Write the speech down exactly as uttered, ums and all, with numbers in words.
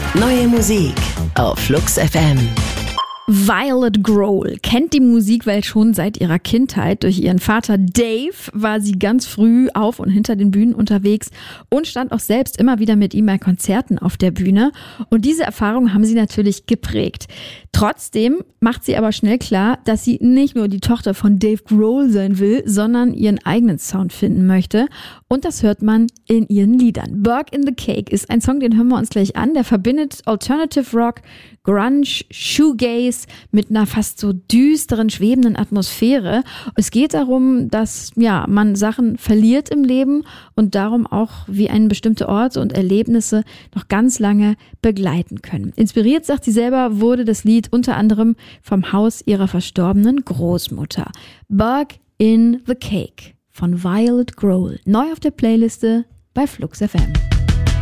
Neue Musik auf Flux F M. Violet Grohl kennt die Musikwelt schon seit ihrer Kindheit. Durch ihren Vater Dave war sie ganz früh auf und hinter den Bühnen unterwegs und stand auch selbst immer wieder mit ihm bei Konzerten auf der Bühne. Und diese Erfahrungen haben sie natürlich geprägt. Trotzdem macht sie aber schnell klar, dass sie nicht nur die Tochter von Dave Grohl sein will, sondern ihren eigenen Sound finden möchte. Und das hört man in ihren Liedern. Burg in the Cake ist ein Song, den hören wir uns gleich an. Der verbindet Alternative Rock, Grunge, Shoegaze mit einer fast so düsteren, schwebenden Atmosphäre. Es geht darum, dass ja man Sachen verliert im Leben und darum auch, wie einen bestimmte Orte und Erlebnisse noch ganz lange begleiten können. Inspiriert, sagt sie selber, wurde das Lied unter anderem vom Haus ihrer verstorbenen Großmutter. Burg in the Cake von Violet Grohl. Neu auf der Playliste bei Flux F M.